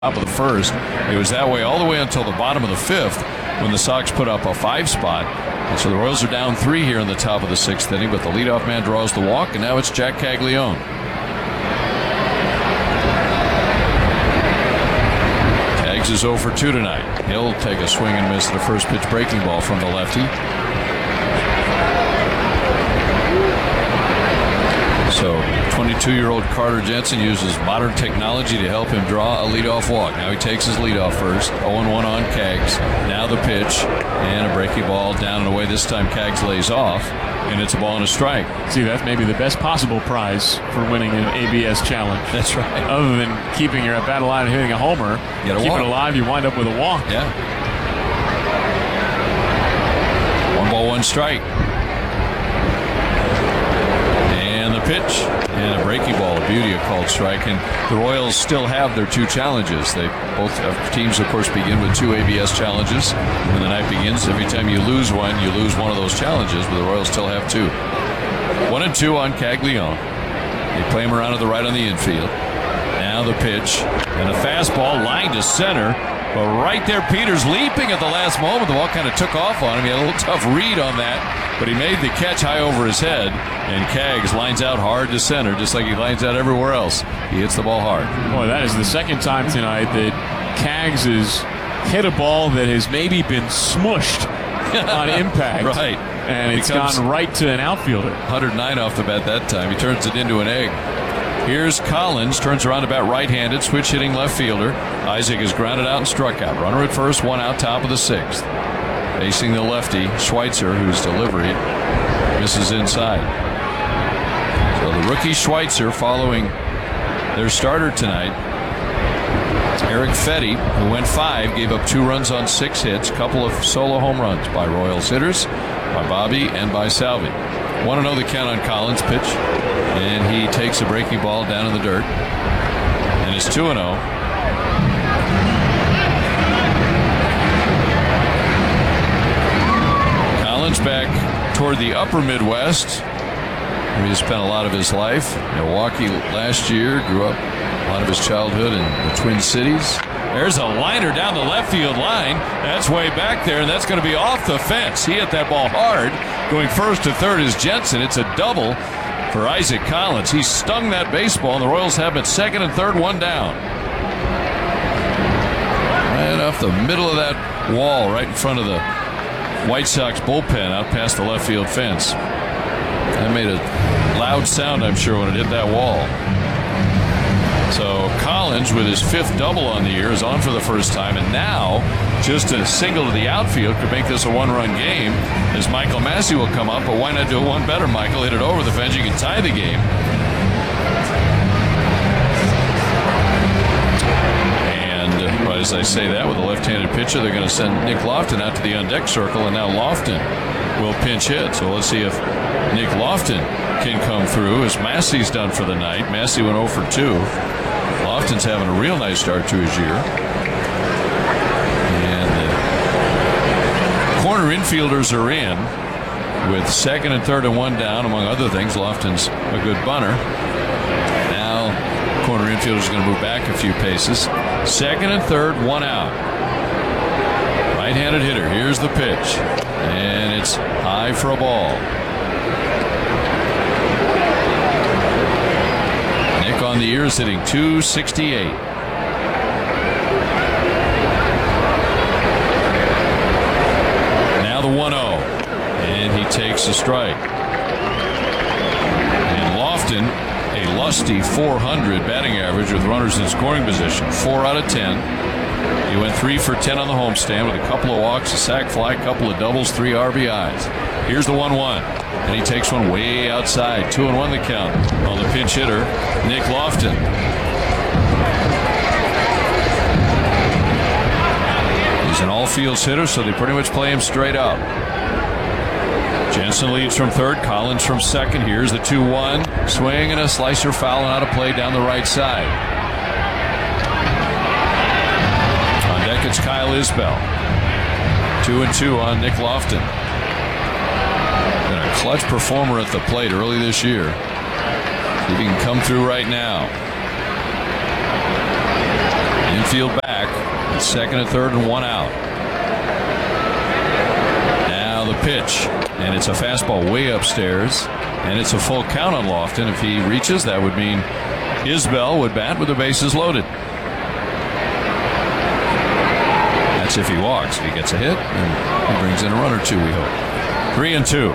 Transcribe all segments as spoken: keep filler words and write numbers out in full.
Top of the first. It was that way all the way until the bottom of the fifth when the Sox put up a five spot. And so the Royals are down three here in the top of the sixth inning, but the leadoff man draws the walk, and now it's Jack Caglione. Cags is oh for two tonight. He'll take a swing and miss at a first pitch breaking ball from the lefty. So twenty-two-year-old Carter Jensen uses modern technology to help him draw a leadoff walk. Now he takes his leadoff first. oh and one on Cags. Now the pitch and a breaking ball down and away. This time Cags lays off, and it's a ball and a strike. See, that's maybe the best possible prize for winning an A B S challenge. That's right. Other than keeping your at-bat alive and hitting a homer, you keep walk. it alive, you wind up with a walk. Yeah. One ball, one strike. Pitch and a breaking ball, a beauty, a called strike, and the Royals still have their two challenges. They both have, teams, of course, begin with two A B S challenges when the night begins. Every time you lose one, you lose one of those challenges, but the Royals still have two. One and two on Caglione. They play him around to the right on the infield. Now the pitch and a fastball line to center. But right there, Peters leaping at the last moment. The ball kind of took off on him. He had a little tough read on that, but he made the catch high over his head, and Cags lines out hard to center, just like he lines out everywhere else. He hits the ball hard. Boy, that is the second time tonight that Cags has hit a ball that has maybe been smushed on impact. Right. And it's gone right to an outfielder. one oh nine off the bat that time. He turns it into an egg. Here's Collins, turns around about right-handed, switch hitting left fielder. Isaac is grounded out and struck out. Runner at first, one out, top of the sixth. Facing the lefty, Schweitzer, whose delivery misses inside. So the rookie Schweitzer following their starter tonight. Eric Fetty, who went five, gave up two runs on six hits, couple of solo home runs by Royals hitters, by Bobby and by Salvi. one and oh the count on Collins' pitch, and he takes a breaking ball down in the dirt, and it's two and oh. Collins back toward the upper Midwest, where he spent a lot of his life. Milwaukee last year, grew up a lot of his childhood in the Twin Cities. There's a liner down the left field line. That's way back there, and that's going to be off the fence. He hit that ball hard. Going first to third is Jensen. It's a double for Isaac Collins. He stung that baseball, and the Royals have it second and third, one down. Right off the middle of that wall, right in front of the White Sox bullpen, out past the left field fence. That made a loud sound, I'm sure, when it hit that wall. So Collins, with his fifth double on the year, is on for the first time, and now just a single to the outfield could make this a one-run game, as Michael Massey will come up. But why not do it one better, Michael? Hit it over the fence. You can tie the game. And right as I say that, with a left-handed pitcher, they're going to send Nick Lofton out to the on-deck circle, and now Lofton will pinch hit. So let's see if Nick Lofton can come through, as Massey's done for the night. Massey went oh for two. Lofton's having a real nice start to his year. And the corner infielders are in with second and third and one down, among other things. Lofton's a good bunter. Now corner infielders are going to move back a few paces. Second and third, one out. Right-handed hitter. Here's the pitch. And it's high for a ball. Nick on the year is hitting two sixty-eight. Now the one oh. And he takes a strike. And Lofton, a lusty four hundred batting average with runners in scoring position. four out of ten. He went three for ten on the homestand with a couple of walks, a sac fly, a couple of doubles, three R B Is. Here's the one one. And he takes one way outside. Two and one the count on the pinch hitter, Nick Lofton. He's an all-fields hitter, so they pretty much play him straight up. Jensen leads from third, Collins from second. Here's the two one. Swing and a slicer fouling out of play down the right side. On deck, it's Kyle Isbell. Two and two on Nick Lofton. Been a clutch performer at the plate early this year. See if he can come through right now. Infield back. It's second and third and one out. Now the pitch. And it's a fastball way upstairs. And it's a full count on Lofton. If he reaches, that would mean Isbell would bat with the bases loaded. That's if he walks. If he gets a hit, and he brings in a run or two, we hope. Three and two.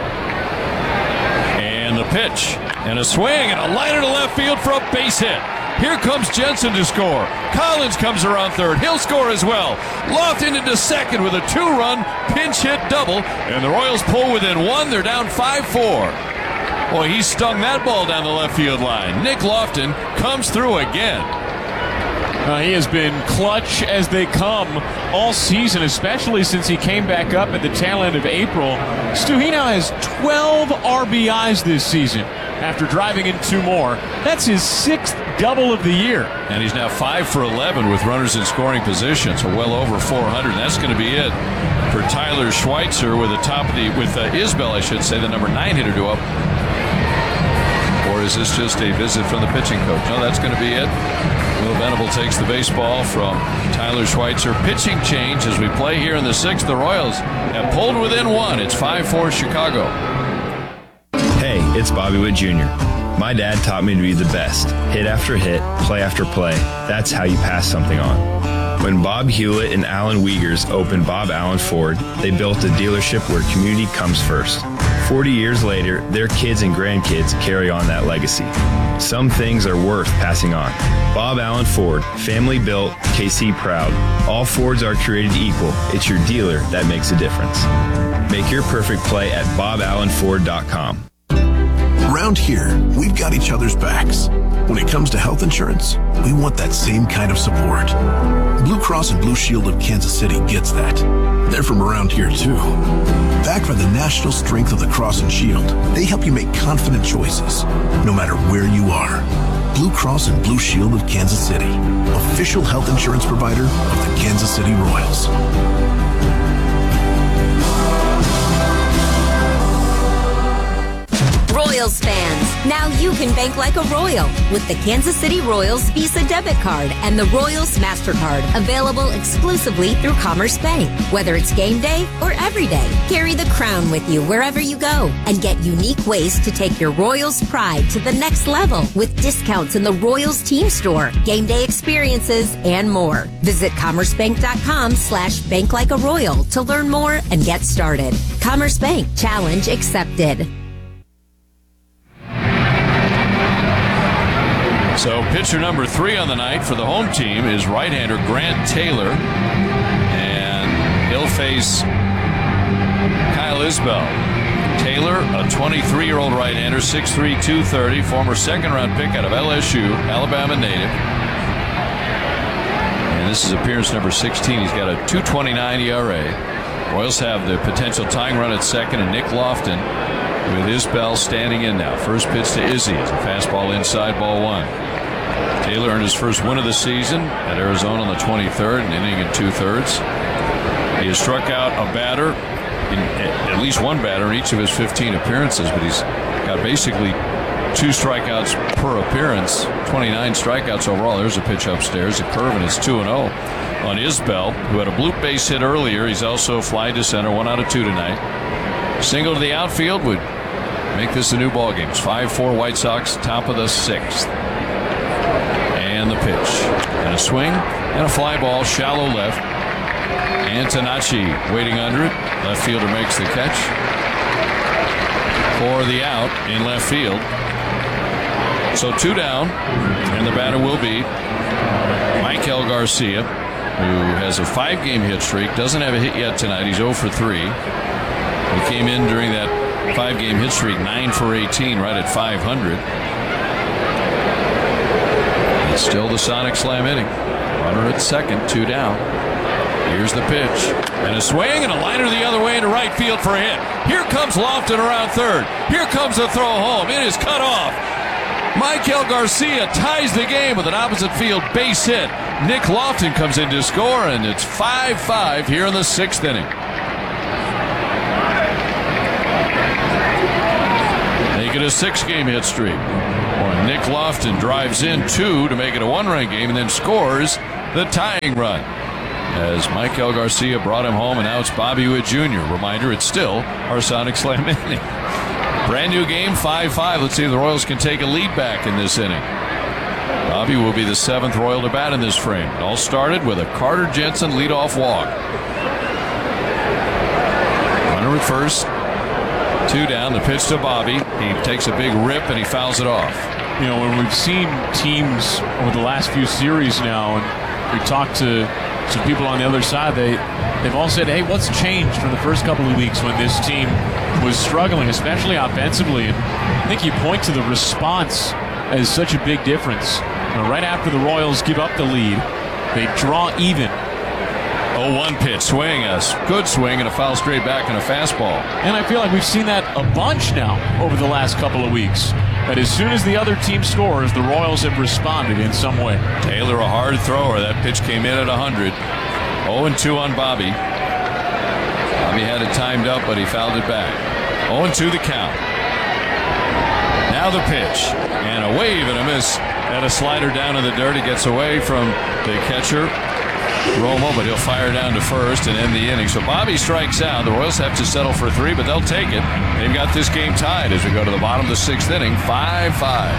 And the pitch. And a swing and a liner to left field for a base hit. Here comes Jensen to score. Collins comes around third. He'll score as well. Lofton into second with a two-run pinch hit double. And the Royals pull within one. They're down five four. Boy, he stung that ball down the left field line. Nick Lofton comes through again. Uh, he has been clutch as they come all season, especially since he came back up at the tail end of April. Stu, he now has twelve R B Is this season after driving in two more. That's his sixth double of the year. And he's now five for eleven with runners in scoring position, so well over four hundred. That's going to be it for Tyler Schweitzer with the top of the, with uh, Isbell, I should say, the number nine hitter to up. Or is this just a visit from the pitching coach? No, that's going to be it. Will Venable takes the baseball from Tyler Schweitzer. Pitching change as we play here in the sixth. The Royals have pulled within one. It's five four Chicago. Hey, it's Bobby Witt Junior My dad taught me to be the best. Hit after hit, play after play. That's how you pass something on. When Bob Hewlett and Alan Wiegers opened Bob Allen Ford, they built a dealership where community comes first. forty years later, their kids and grandkids carry on that legacy. Some things are worth passing on. Bob Allen Ford, family built, K C proud. All Fords are created equal. It's your dealer that makes a difference. Make your perfect play at bob allen ford dot com. Around here, we've got each other's backs. When it comes to health insurance, we want that same kind of support. Blue Cross and Blue Shield of Kansas City gets that. They're from around here, too. Backed by the national strength of the Cross and Shield, they help you make confident choices, no matter where you are. Blue Cross and Blue Shield of Kansas City, official health insurance provider of the Kansas City Royals. Royals fans, now you can bank like a Royal with the Kansas City Royals Visa Debit Card and the Royals MasterCard, available exclusively through Commerce Bank. Whether it's game day or every day, carry the crown with you wherever you go and get unique ways to take your Royals pride to the next level with discounts in the Royals team store, game day experiences, and more. Visit commercebank.com slash bank like a Royal to learn more and get started. Commerce Bank, challenge accepted. So pitcher number three on the night for the home team is right-hander Grant Taylor. And he'll face Kyle Isbell. Taylor, a twenty-three-year-old right-hander, six three, two thirty, former second-round pick out of L S U, Alabama native. And this is appearance number sixteen. He's got a two twenty-nine E R A. Royals have the potential tying run at second, and Nick Lofton with Isbell standing in now. First pitch to Izzy. It's a fastball inside, ball one. Taylor earned his first win of the season at Arizona on the twenty-third, an inning and two-thirds. He has struck out a batter, in, at least one batter in each of his fifteen appearances, but he's got basically two strikeouts per appearance, twenty-nine strikeouts overall. There's a pitch upstairs, a curve, and it's two and oh on Isbell, who had a bloop base hit earlier. He's also fly to center, one out of two tonight. Single to the outfield would make this a new ball game. It's five four White Sox, top of the sixth. And the pitch. And a swing and a fly ball, shallow left. Antonacci waiting under it. Left fielder makes the catch for the out in left field. So two down, and the batter will be Michael Garcia, who has a five-game hit streak. Doesn't have a hit yet tonight. He's oh for three. He came in during that five-game hit streak, nine for eighteen, right at five hundred. It's still the Sonic Slam inning. Runner at second, two down. Here's the pitch. And a swing and a liner the other way into right field for a hit. Here comes Lofton around third. Here comes the throw home. It is cut off. Michael Garcia ties the game with an opposite field base hit. Nick Lofton comes in to score, and it's five five here in the sixth inning. Make it a six-game hit streak. Boy, Nick Lofton drives in two to make it a one-run game and then scores the tying run as Michael Garcia brought him home, and now it's Bobby Witt Junior Reminder, it's still our Sonic Slam inning. Brand new game, five five. Let's see if the Royals can take a lead back in this inning. Bobby will be the seventh Royal to bat in this frame. It all started with a Carter Jensen leadoff walk. Runner at first. Two down. The pitch to Bobby. He takes a big rip and he fouls it off. You know, when we've seen teams over the last few series now, and we talked to some people on the other side, they, they've all said, hey, what's changed from the first couple of weeks when this team was struggling, especially offensively? And I think you point to the response as such a big difference. You know, right after the Royals give up the lead, they draw even. oh one pitch, swing, a good swing, and a foul straight back and a fastball. And I feel like we've seen that a bunch now over the last couple of weeks. That as soon as the other team scores, the Royals have responded in some way. Taylor, a hard thrower. That pitch came in at one hundred. oh and two on Bobby. Bobby had it timed up, but he fouled it back. oh and two the count. Now the pitch, and a wave and a miss, and a slider down in the dirt. He gets away from the catcher, Romo, but he'll fire down to first and end the inning. So Bobby strikes out. The Royals have to settle for three, but they'll take it. They've got this game tied as we go to the bottom of the sixth inning, five five.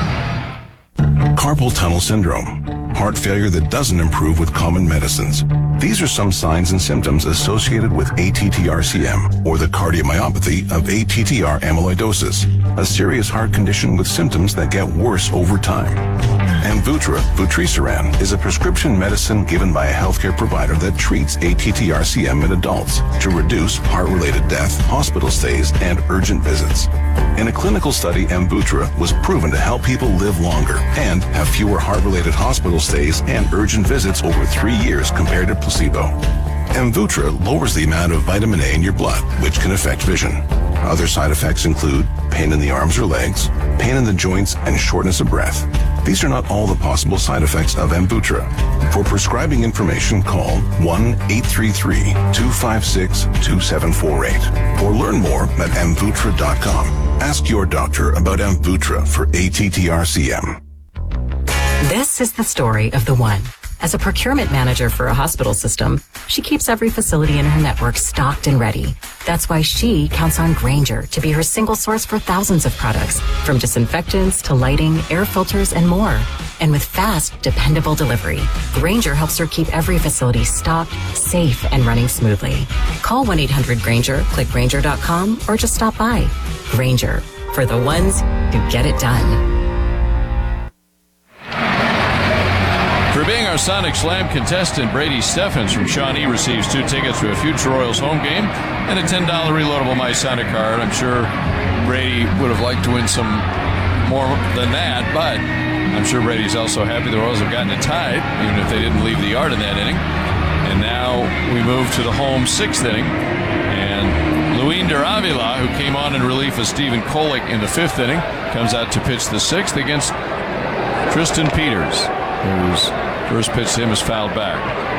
Carpal tunnel syndrome. Heart failure that doesn't improve with common medicines. These are some signs and symptoms associated with A T T R C M, or the cardiomyopathy of A T T R amyloidosis, a serious heart condition with symptoms that get worse over time. Amvuttra, vutrisiran, is a prescription medicine given by a healthcare provider that treats A T T R C M in adults to reduce heart-related death, hospital stays, and urgent visits. In a clinical study, Amvuttra was proven to help people live longer and have fewer heart-related hospital stays and urgent visits over three years compared to placebo. Amvuttra lowers the amount of vitamin A in your blood, which can affect vision. Other side effects include pain in the arms or legs, pain in the joints, and shortness of breath. These are not all the possible side effects of Amvuttra. For prescribing information, call one eight three three, two five six, two seven four eight or learn more at amvuttra dot com. Ask your doctor about Amvuttra for A T T R C M. This is the story of the one. As a procurement manager for a hospital system, she keeps every facility in her network stocked and ready. That's why she counts on Grainger to be her single source for thousands of products, from disinfectants to lighting, air filters, and more. And with fast, dependable delivery, Grainger helps her keep every facility stocked, safe, and running smoothly. Call one eight hundred Grainger, click Grainger dot com, or just stop by. Grainger, for the ones who get it done. For being our Sonic Slam contestant, Brady Steffens from Shawnee receives two tickets to a future Royals home game and a ten dollars reloadable My Sonic card. I'm sure Brady would have liked to win some more than that, but I'm sure Brady's also happy the Royals have gotten it tied, even if they didn't leave the yard in that inning. And now we move to the home sixth inning, and Luinder Avila, who came on in relief of Stephen Kolek in the fifth inning, comes out to pitch the sixth against Tristan Peters, whose first pitch to him is fouled back.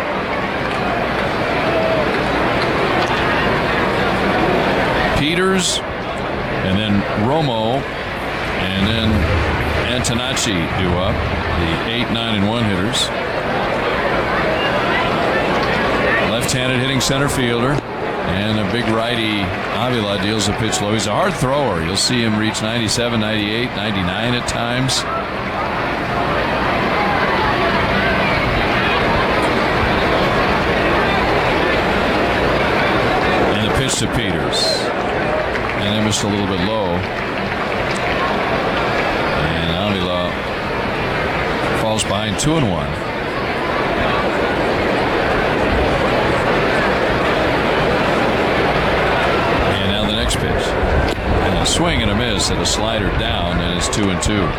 Peters, and then Romo, and then Antonacci do up, the eight, nine, and one hitters. Left-handed hitting center fielder, and a big righty, Avila, deals a pitch low. He's a hard thrower. You'll see him reach ninety-seven, ninety-eight, ninety-nine at times. Pitch to Peters, and they missed a little bit low, and Avila falls behind two and one. And now the next pitch, and a swing and a miss and a slider down, and it's two and two.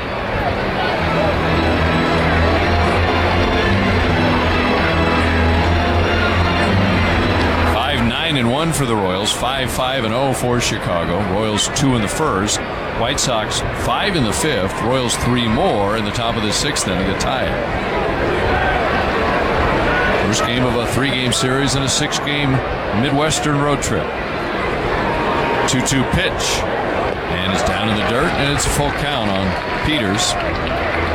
nine and one for the Royals, five five and oh for Chicago. Royals two in the first, White Sox five in the fifth, Royals three more in the top of the sixth inning to tie it. First game of a three-game series and a six-game Midwestern road trip. two two pitch, and it's down in the dirt, and it's a full count on Peters.